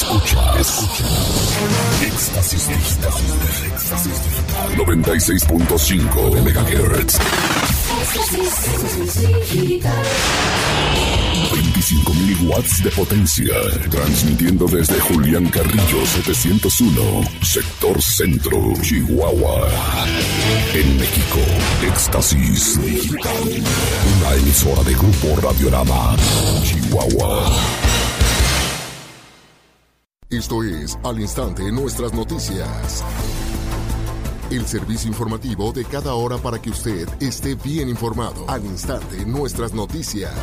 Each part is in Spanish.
Escucha. Éxtasis Digital. 96.5 MHz. 25.000 watts de potencia. Transmitiendo desde Julián Carrillo 701, sector centro, Chihuahua. En México, Éxtasis Digital. Una emisora de Grupo Radiorama, Chihuahua. Esto es Al Instante Nuestras Noticias. El servicio informativo de cada hora para que usted esté bien informado. Al Instante Nuestras Noticias.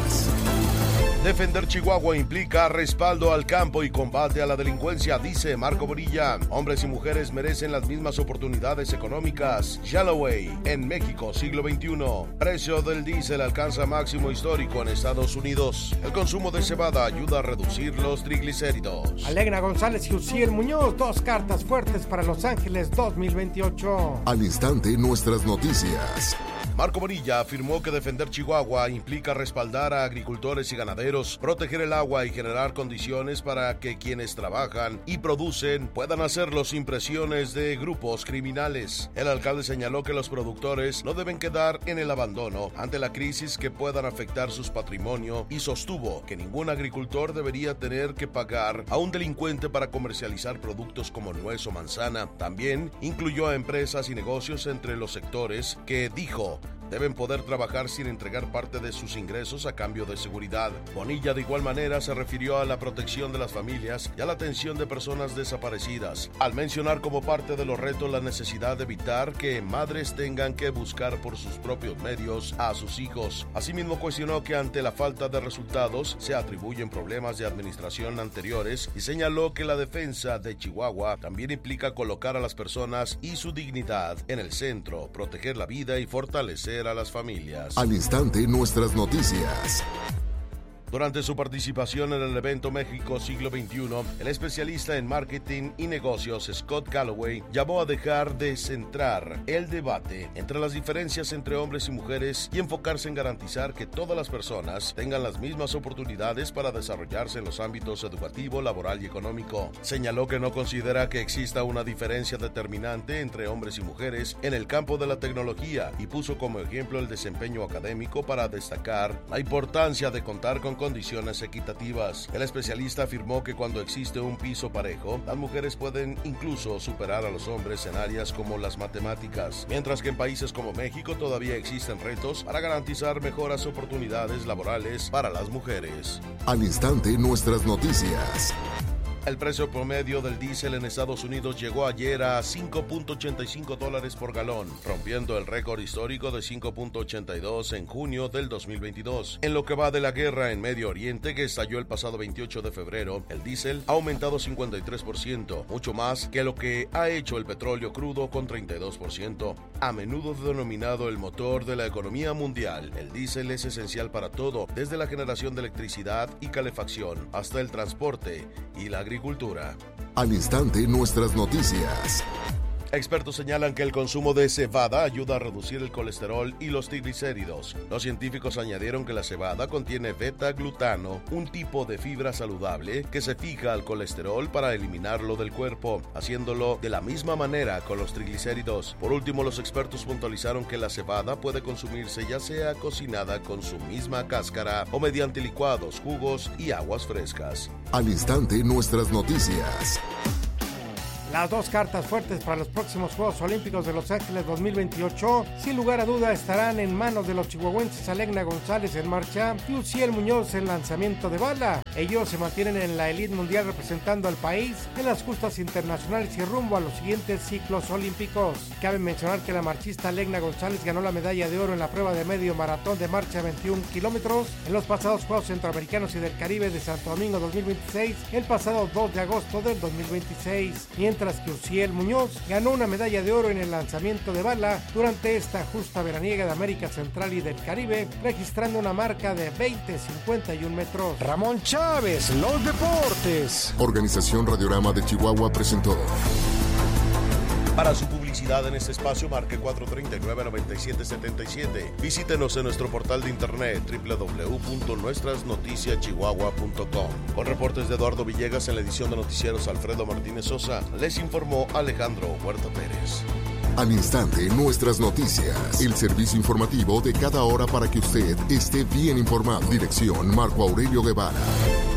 Defender Chihuahua implica respaldo al campo y combate a la delincuencia, dice Marco Bonilla. Hombres y mujeres merecen las mismas oportunidades económicas. Yellowway, en México, siglo XXI. Precio del diésel alcanza máximo histórico en Estados Unidos. El consumo de cebada ayuda a reducir los triglicéridos. Alegna González y Uciel Muñoz, 2 cartas fuertes para Los Ángeles 2028. Al Instante Nuestras Noticias. Marco Bonilla afirmó que defender Chihuahua implica respaldar a agricultores y ganaderos, proteger el agua y generar condiciones para que quienes trabajan y producen puedan hacerlo sin presiones de grupos criminales. El alcalde señaló que los productores no deben quedar en el abandono ante la crisis que puedan afectar su patrimonio y sostuvo que ningún agricultor debería tener que pagar a un delincuente para comercializar productos como nuez o manzana. También incluyó a empresas y negocios entre los sectores que, dijo, deben poder trabajar sin entregar parte de sus ingresos a cambio de seguridad. Bonilla de igual manera se refirió a la protección de las familias y a la atención de personas desaparecidas, al mencionar como parte de los retos la necesidad de evitar que madres tengan que buscar por sus propios medios a sus hijos. Asimismo cuestionó que ante la falta de resultados se atribuyen problemas de administración anteriores y señaló que la defensa de Chihuahua también implica colocar a las personas y su dignidad en el centro, proteger la vida y fortalecer a las familias. Al Instante Nuestras Noticias. Durante su participación en el evento México Siglo XXI, el especialista en marketing y negocios Scott Galloway llamó a dejar de centrar el debate entre las diferencias entre hombres y mujeres y enfocarse en garantizar que todas las personas tengan las mismas oportunidades para desarrollarse en los ámbitos educativo, laboral y económico. Señaló que no considera que exista una diferencia determinante entre hombres y mujeres en el campo de la tecnología y puso como ejemplo el desempeño académico para destacar la importancia de contar con condiciones equitativas. El especialista afirmó que cuando existe un piso parejo, las mujeres pueden incluso superar a los hombres en áreas como las matemáticas, mientras que en países como México todavía existen retos para garantizar mejores oportunidades laborales para las mujeres. Al Instante Nuestras Noticias. El precio promedio del diésel en Estados Unidos llegó ayer a $5.85 por galón, rompiendo el récord histórico de $5.82 en junio del 2022. En lo que va de la guerra en Medio Oriente, que estalló el pasado 28 de febrero, el diésel ha aumentado 53%, mucho más que lo que ha hecho el petróleo crudo con 32%. A menudo denominado el motor de la economía mundial, el diésel es esencial para todo, desde la generación de electricidad y calefacción hasta el transporte y la agricultura. Al Instante Nuestras Noticias. Expertos señalan que el consumo de cebada ayuda a reducir el colesterol y los triglicéridos. Los científicos añadieron que la cebada contiene beta-glutano, un tipo de fibra saludable que se fija al colesterol para eliminarlo del cuerpo, haciéndolo de la misma manera con los triglicéridos. Por último, los expertos puntualizaron que la cebada puede consumirse ya sea cocinada con su misma cáscara o mediante licuados, jugos y aguas frescas. Al Instante Nuestras Noticias. Las 2 cartas fuertes para los próximos Juegos Olímpicos de Los Ángeles 2028, sin lugar a duda, estarán en manos de los chihuahuenses Alegna González en marcha y Uciel Muñoz en lanzamiento de bala. Ellos se mantienen en la elite mundial representando al país en las justas internacionales y rumbo a los siguientes ciclos olímpicos. Cabe mencionar que la marchista Alegna González ganó la medalla de oro en la prueba de medio maratón de marcha 21 kilómetros en los pasados Juegos Centroamericanos y del Caribe de Santo Domingo 2026, el pasado 2 de agosto del 2026, mientras que Uciel Muñoz ganó una medalla de oro en el lanzamiento de bala durante esta justa veraniega de América Central y del Caribe, registrando una marca de 20.51 metros. Ramón Chávez, los deportes. Organización Radiorama de Chihuahua presentó. Para su publicidad publicidad en este espacio, marque 439-9777. Visítenos en nuestro portal de internet www.nuestrasnoticiaschihuahua.com. Con reportes de Eduardo Villegas en la edición de Noticieros Alfredo Martínez Sosa, les informó Alejandro Huerta Pérez. Al instante, nuestras noticias. El servicio informativo de cada hora para que usted esté bien informado. Dirección Marco Aurelio Guevara.